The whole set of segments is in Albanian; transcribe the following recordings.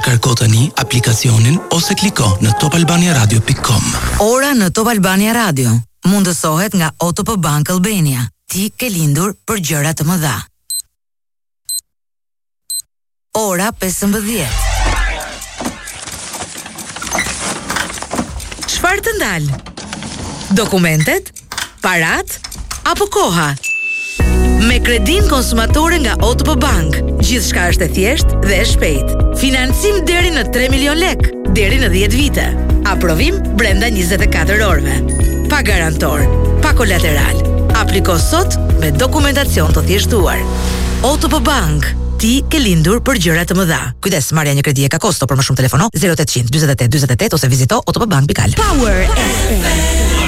Kërko tani aplikacionin ose kliko në topalbaniaradio.com. Ora në Top Albania Radio mundësohet nga OTP Bank Albania. Ti ke lindur për gjëra të mëdha. Ora 15. Çfarë të ndal? Dokumentet? Parat? Apo koha? Me kredin konsumatore nga OTP Bank, gjithçka është e thjeshtë dhe e shpejtë. Financim deri në 3 milion lek, deri në 10 vite. Aprovim brenda 24 orëve. Pa garantor, pa kolateral. Apliko sot me dokumentacion të thjeshtuar. OTP Bank, ti ke lindur për gjëra të mëdha. Kujdes, marrja një kredi e ka kosto, për më shumë telefono 0800 48 48 ose vizito otpbank.al. Power FM.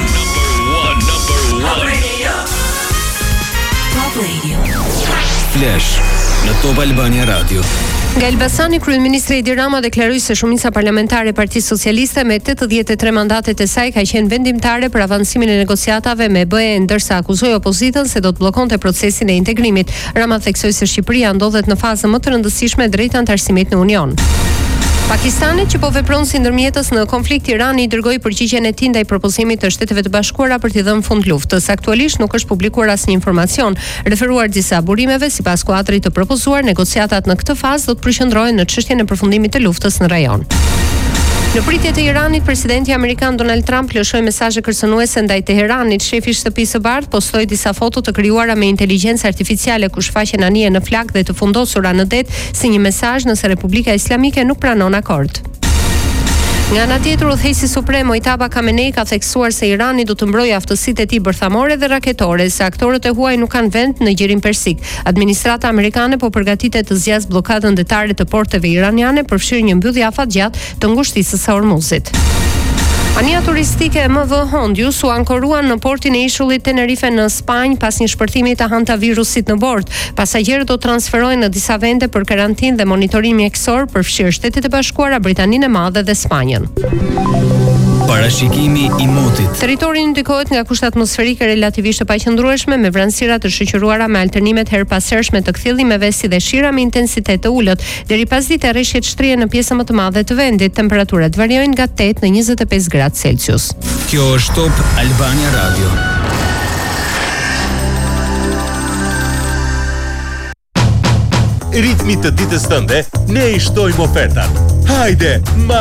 Flash në Top Albania Radio. Nga Elbasani, kryeministri Edi Rama deklaroi se shumica parlamentare e Partisë Socialiste me 83 mandatet e saj ka qenë vendimtare për avancimin e negociatave me BE, ndërsa akuzoi opozitën se do të bllokonte procesin e integrimit. Rama theksoi se Shqipëria ndodhet në fazën më të rëndësishme drejt antarësimit në Union. Pakistani, që po vepron si ndërmjetës në konflikt, Irani i dërgoi përgjigjen e tij ndaj propozimit të Shteteve të Bashkuara për t'i dhënë fund luftës. Aktualisht nuk është publikuar asnjë informacion referuar disa burimeve. Sipas kuadrit të propozuar, negociatat në këtë fazë do të përqendrohen në çështjen e përfundimit të luftës në rajon. Në pritje të Iranit, presidenti amerikan Donald Trump lëshoi mesazhe kërcënuese ndaj Teheranit. Shefi i Shtëpisë së Bardhë postoi disa foto të krijuara me inteligjencë artificiale ku shfaqen anije në flak dhe të fundosura në det si një mesazh nëse Republika Islamike nuk pranon akord. Nga ana tjetër, udhëheqësi suprem Mojtaba Khamenei ka theksuar se Irani do të mbrojë aftësitë e tij bërthamore dhe raketore, se aktorët e huaj nuk kanë vend në gjirin persik. Administrata amerikane po përgatitet të zgjasë bllokadën detare të porteve iraniane, përfshirë një mbyllje afatgjatë të ngushtisë së Hormuzit. Ania turistike e MV Hondius u ankoruan në portin e ishullit Tenerife në Spanjë pas një shpërthimi të hantavirusit në bord. Pasagerët do transferohen në disa vende për karantinë dhe monitorim mjekësor, përfshirë Shtetet e Bashkuara, Britaninë e Madhe dhe Spanjën. Parashikimi i motit. Territori ndikohet nga kushte atmosferike relativisht të paqëndrueshme, me vranësira të shoqëruara me alternimet her pashershme të kthjellimeve si dhe shira me intensitet të ulët. Deri pas ditë rreshtet shtrihen në pjesën më të madhe të vendit. Temperaturat variojnë nga 8 në 25 gradë Celsius. Kjo është Top Albania Radio. Ritmi të ditës tënde, ne i shtojmë ofertat. Hajde,